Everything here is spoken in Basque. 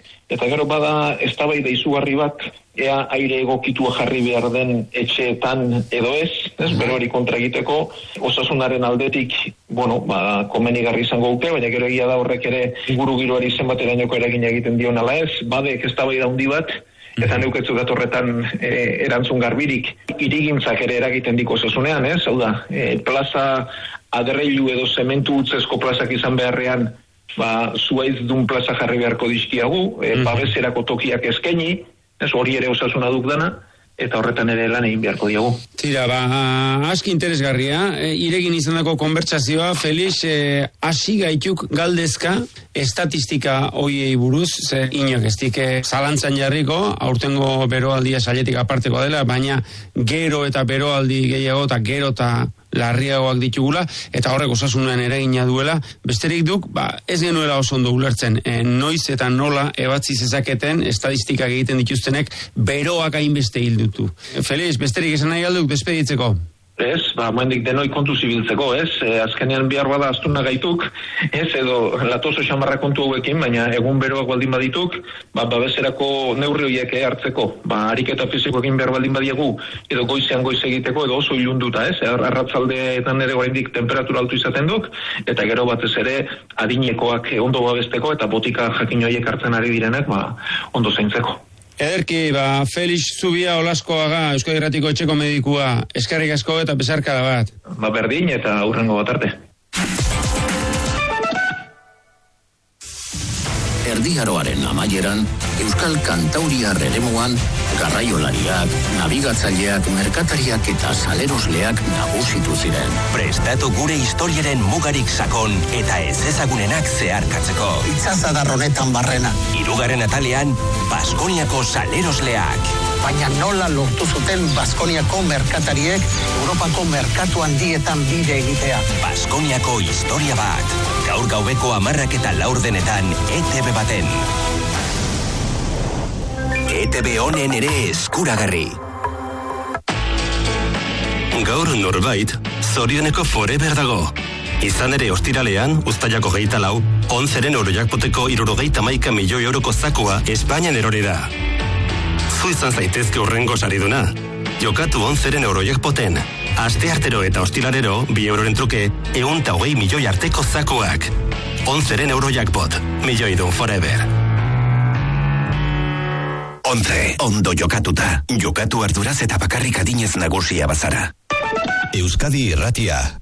eta gero bada eztabaida izugarri bat, ea aire egokitua jarri behar den etxeetan edo ez, berori kontra egiteko, osasunaren aldetik, komenigarri izango duke, baina gero egia da horrek ere ingurugiroari zenbaterainoko eragina egiten dion ala ez, badek eztabaida handi bat, eta neuketzu datorretan erantzun garbirik, irigintzak ere eragiten diko osasunean, ez? Hau da, plaza adreilu edo zementu utzesko plazak izan beharrean, zuaiz dun plaza jarri beharko dizkiagu, babeserako tokiak eskaini, hori ere osasuna duk dana, eta horretan ere lan egin beharko diagu. Tira, aski interesgarria, iregin izanako konbertsazioa, Felix, hasi gaituk galdezka, estatistika hoiei buruz, ze inak estik zalantzan jarriko, aurtengo beroaldia sailetik aparteko dela, baina gero eta beroaldi gehiago, eta gero eta larriagoak ditugula, eta horrek osasunan eragina duela, besterik duk, ez genuela oso ondo ulertzen, noiz eta nola ebatzi zezaketen estatistikak egiten dituztenek beroak hainbeste hildutu. Felix, besterik esan nahi alduk despeditzeko? Ez, momendik denoi kontu zibiltzeko, ez? Azkenean behar bada astuna gaituk, ez, edo latoso xamarra kontu hauekin, baina egun beroak baldin badituk, babeserako neurri horiek hartzeko, ariketa fizikoekin behar baldin badiegu, edo goizean goiz egiteko, edo oso ilunduta, ez? Arratzaldeetan ere oraindik temperatura altu izaten duk, eta gero batez ere adinekoak ondo babesteko, eta botika jakin horiek hartzen ari direnek, ondo zaintzeko. Ederki, Felix Zubia Olaskoaga, Euskadi Irratiko etxeko medikua, eskerrik asko eta besarkada bat. Berdin eta hurrengo bat arte. Erdiaroaren amaieran, Euskal Kantauriar eremuan, garraiolariak, nabigatzaileak, merkatariak eta salerosleak nagusitu ziren. Prestatu gure historiaren mugarik sakon eta ezezagunenak zeharkatzeko. Itzazadar honetan barrena. 3. atalean, Baskoniako salerosleak. Baina nola lortu zuten Baskoniako merkatariek Europako merkatu handietan bide egitea. Baskoniako historia bat. Gaur gaubeko 10:04 ETV baten. ETV honen ere eskuragarri. Gaur norbait, zorioneko forever dago. Izan ere ostiralean, uztailako 24, 11 eurojakpoteko 71 milioi euroko zakua Espainian erori da. Zu izan zaitezke urrengo sariduna. Jokatu 11 eurojakpoten. Asteartero eta ostilarero, 2 euroren truke, 120 milioi arteko zakuak. 11 eurojakpot, milioi dun forever. 11. Ondo jokatuta. Jokatu arduraz eta bakarrik adinez nagusia bazara. Euskadi Irratia.